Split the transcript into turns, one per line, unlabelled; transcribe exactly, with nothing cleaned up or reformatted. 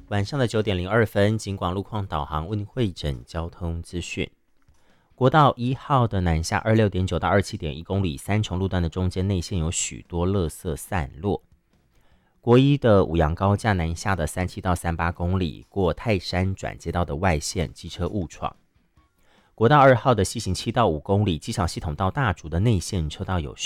晚上的九点零二分，警广路况导航为您汇整交通资讯。国道一号的南下二六点九到二七点一公里，三重路段的中间内线有许多垃圾散落。国一的五羊高架南下的三七到三八公里，过泰山转接道的外线机车误闯。国道二号的西行七到五公里，机场系统到大竹的内线车道有